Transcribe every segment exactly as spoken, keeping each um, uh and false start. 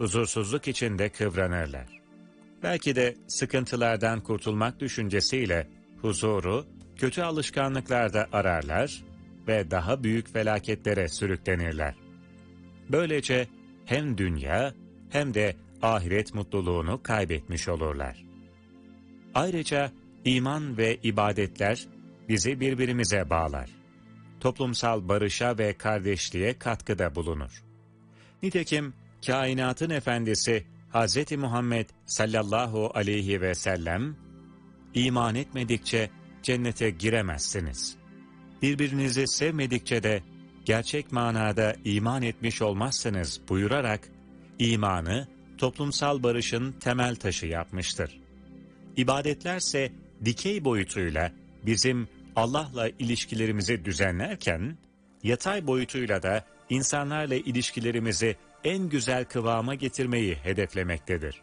huzursuzluk içinde kıvranırlar. Belki de sıkıntılardan kurtulmak düşüncesiyle huzuru kötü alışkanlıklarda ararlar ve daha büyük felaketlere sürüklenirler. Böylece hem dünya hem de ahiret mutluluğunu kaybetmiş olurlar. Ayrıca iman ve ibadetler bizi birbirimize bağlar. Toplumsal barışa ve kardeşliğe katkıda bulunur. Nitekim kainatın efendisi Hazreti Muhammed sallallahu aleyhi ve sellem, iman etmedikçe cennete giremezsiniz. Birbirinizi sevmedikçe de gerçek manada iman etmiş olmazsınız buyurarak, imanı toplumsal barışın temel taşı yapmıştır. İbadetlerse dikey boyutuyla bizim Allah'la ilişkilerimizi düzenlerken, yatay boyutuyla da insanlarla ilişkilerimizi en güzel kıvama getirmeyi hedeflemektedir.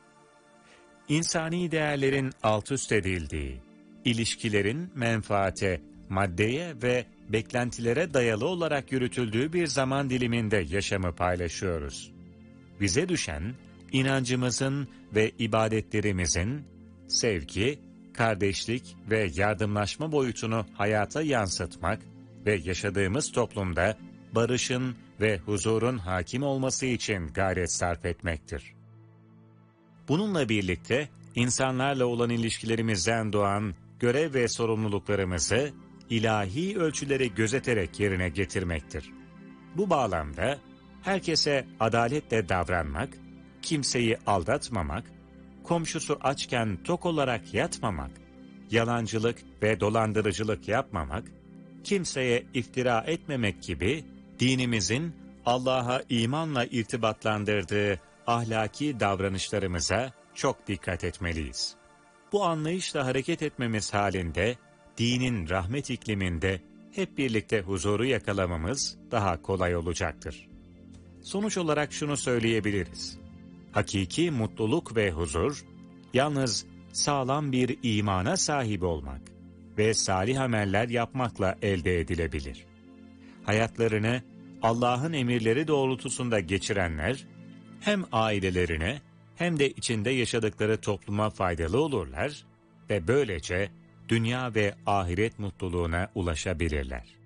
İnsani değerlerin altüst edildiği, ilişkilerin menfaate, maddeye ve beklentilere dayalı olarak yürütüldüğü bir zaman diliminde yaşamı paylaşıyoruz. Bize düşen, inancımızın ve ibadetlerimizin sevgi, kardeşlik ve yardımlaşma boyutunu hayata yansıtmak ve yaşadığımız toplumda barışın ve huzurun hakim olması için gayret sarf etmektir. Bununla birlikte insanlarla olan ilişkilerimizden doğan görev ve sorumluluklarımızı ilahi ölçüleri gözeterek yerine getirmektir. Bu bağlamda herkese adaletle davranmak, kimseyi aldatmamak, komşusu açken tok olarak yatmamak, yalancılık ve dolandırıcılık yapmamak, kimseye iftira etmemek gibi dinimizin Allah'a imanla irtibatlandırdığı ahlaki davranışlarımıza çok dikkat etmeliyiz. Bu anlayışla hareket etmemiz halinde dinin rahmet ikliminde hep birlikte huzuru yakalamamız daha kolay olacaktır. Sonuç olarak şunu söyleyebiliriz. Hakiki mutluluk ve huzur, yalnız sağlam bir imana sahip olmak ve salih ameller yapmakla elde edilebilir. Hayatlarını Allah'ın emirleri doğrultusunda geçirenler, hem ailelerine hem de içinde yaşadıkları topluma faydalı olurlar ve böylece dünya ve ahiret mutluluğuna ulaşabilirler.